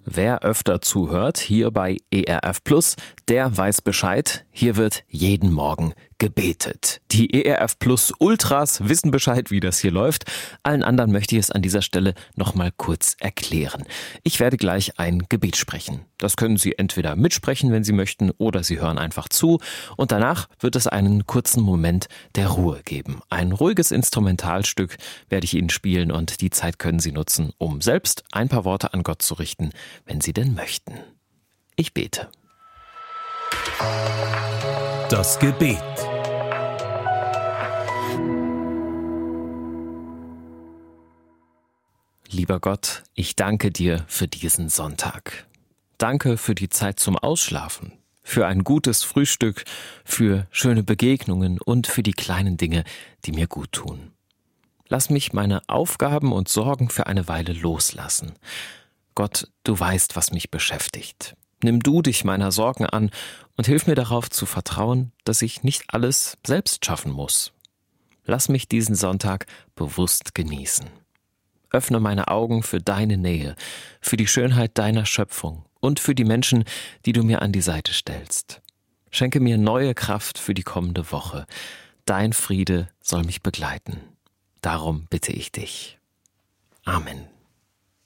Wer öfter zuhört, hier bei ERF Plus, der weiß Bescheid. Hier wird jeden Morgen gebetet. Die ERF Plus Ultras wissen Bescheid, wie das hier läuft. Allen anderen möchte ich es an dieser Stelle nochmal kurz erklären. Ich werde gleich ein Gebet sprechen. Das können Sie entweder mitsprechen, wenn Sie möchten, oder Sie hören einfach zu. Und danach wird es einen kurzen Moment der Ruhe geben. Ein ruhiges Instrumentalstück werde ich Ihnen spielen und die Zeit können Sie nutzen, um selbst ein paar Worte an Gott zu richten, wenn Sie denn möchten. Ich bete. Das Gebet. Lieber Gott, ich danke dir für diesen Sonntag. Danke für die Zeit zum Ausschlafen, für ein gutes Frühstück, für schöne Begegnungen und für die kleinen Dinge, die mir gut tun. Lass mich meine Aufgaben und Sorgen für eine Weile loslassen. Gott, du weißt, was mich beschäftigt. Nimm du dich meiner Sorgen an und hilf mir darauf zu vertrauen, dass ich nicht alles selbst schaffen muss. Lass mich diesen Sonntag bewusst genießen. Öffne meine Augen für deine Nähe, für die Schönheit deiner Schöpfung und für die Menschen, die du mir an die Seite stellst. Schenke mir neue Kraft für die kommende Woche. Dein Friede soll mich begleiten. Darum bitte ich dich. Amen.